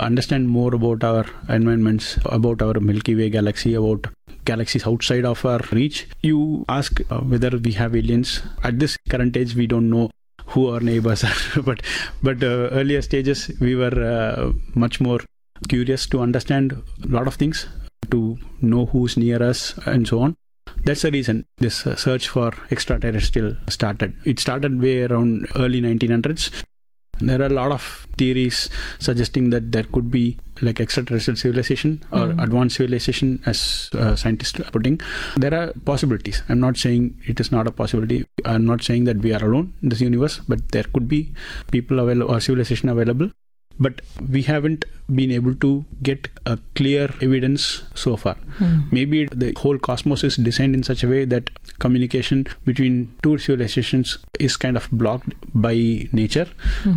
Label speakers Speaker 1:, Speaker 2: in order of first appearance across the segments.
Speaker 1: understand more about our environments, about our Milky Way galaxy, about galaxies outside of our reach. You ask whether we have aliens. At this current age, we don't know who our neighbors are, but earlier stages we were much more curious to understand a lot of things, to know who's near us and so on. That's the reason this search for extraterrestrial started. It started way around early 1900s. There are a lot of theories suggesting that there could be like extraterrestrial civilization or advanced civilization, as scientists are putting. There are possibilities. I'm not saying it is not a possibility. I'm not saying that we are alone in this universe, but there could be people available or civilization available. But we haven't been able to get a clear evidence so far. Maybe the whole cosmos is designed in such a way that communication between two civilizations is kind of blocked by nature,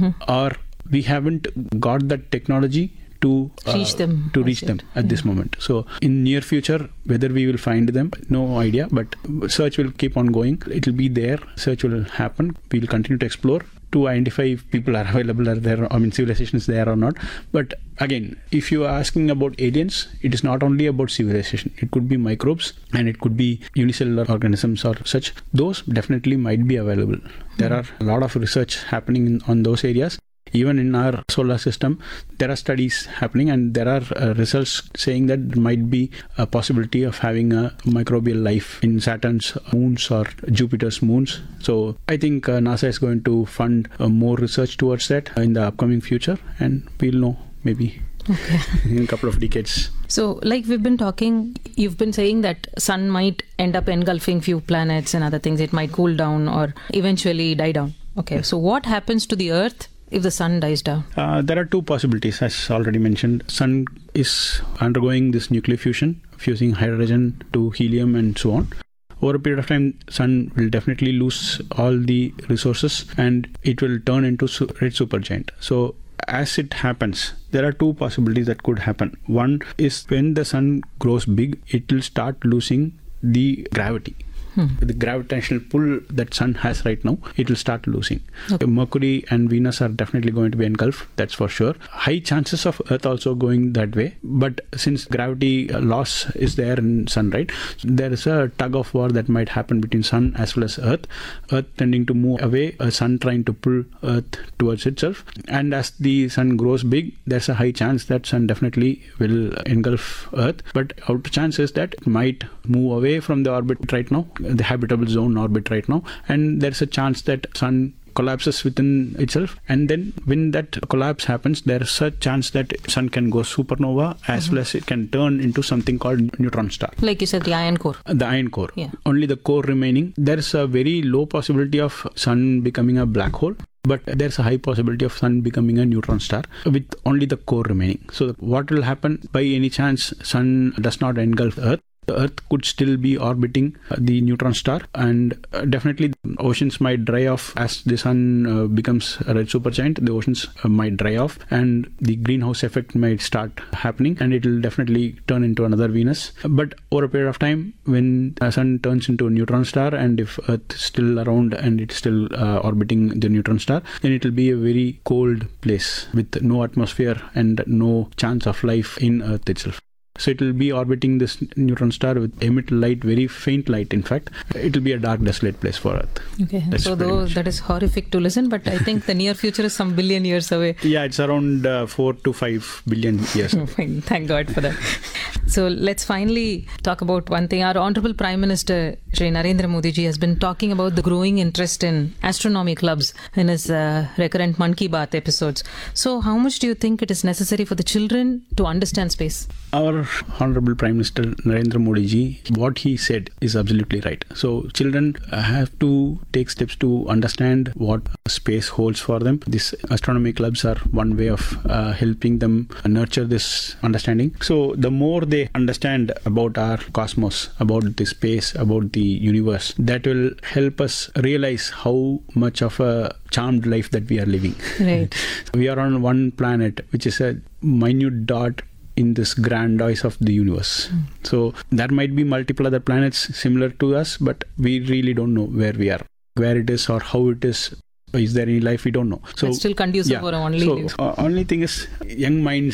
Speaker 1: or we haven't got that technology to reach them at this moment. So in near future, whether we will find them, no idea, but search will keep on going. It will be there. Search will happen. We will continue to explore to identify if people are available, are there, civilization is there or not. But again, if you are asking about aliens, it is not only about civilization. It could be microbes and it could be unicellular organisms or such. Those definitely might be available. There are a lot of research happening on those areas. Even in our solar system, there are studies happening and there are results saying that there might be a possibility of having a microbial life in Saturn's moons or Jupiter's moons. So I think NASA is going to fund more research towards that in the upcoming future, and we'll know maybe in a couple of decades.
Speaker 2: So like we've been talking, you've been saying that sun might end up engulfing few planets and other things. It might cool down or eventually die down. Okay, so what happens to the Earth if the sun dies down?
Speaker 1: There are two possibilities, as already mentioned. Sun is undergoing this nuclear fusion, fusing hydrogen to helium and so on. Over a period of time, sun will definitely lose all the resources and it will turn into red supergiant. So as it happens, there are two possibilities that could happen. One is when the sun grows big, it will start losing the gravity. The gravitational pull that sun has right now, it will start losing. Okay. Mercury and Venus are definitely going to be engulfed, that's for sure. High chances of Earth also going that way. But since gravity loss is there in sun, right, there is a tug of war that might happen between sun as well as Earth. Earth tending to move away, sun trying to pull Earth towards itself. And as the sun grows big, there's a high chance that sun definitely will engulf Earth. But outer chance is that it might move away from the orbit right now, the habitable zone orbit right now, and there's a chance that sun collapses within itself, and then when that collapse happens, there's a chance that sun can go supernova as well as it can turn into something called neutron star.
Speaker 2: Like you said, the iron core.
Speaker 1: The iron core. Yeah. Only the core remaining. There's a very low possibility of sun becoming a black hole, but there's a high possibility of sun becoming a neutron star with only the core remaining. So what will happen, by any chance sun does not engulf Earth, the Earth could still be orbiting the neutron star, and definitely oceans might dry off as the sun becomes a red supergiant. The oceans might dry off and the greenhouse effect might start happening, and it will definitely turn into another Venus. But over a period of time, when the sun turns into a neutron star, and if Earth is still around and it's still orbiting the neutron star, then it will be a very cold place with no atmosphere and no chance of life in Earth itself. So it will be orbiting this neutron star with emit light, very faint light in fact. It will be a dark, desolate place for Earth.
Speaker 2: Okay, so though that is horrific to listen, but I think the near future is some billion years away.
Speaker 1: Yeah, it's around 4 to 5 billion years.
Speaker 2: Thank God for that. So let's finally talk about one thing. Our Honorable Prime Minister Shri Narendra Modi ji has been talking about the growing interest in astronomy clubs in his recurrent Mann Ki Baat episodes. So how much do you think it is necessary for the children to understand space?
Speaker 1: Our Honorable Prime Minister Narendra Modi ji, what he said is absolutely right. So children have to take steps to understand what space holds for them. These astronomy clubs are one way of helping them nurture this understanding. So the more they understand about our cosmos, about the space, about the universe, that will help us realize how much of a charmed life that we are living.
Speaker 2: Right.
Speaker 1: We are on one planet, which is a minute dot in this grand voice of the universe. So there might be multiple other planets similar to us, but we really don't know where we are, where it is or how it is. Is there any life? We don't know. So
Speaker 2: it's still conducive for only.
Speaker 1: So only thing is, young minds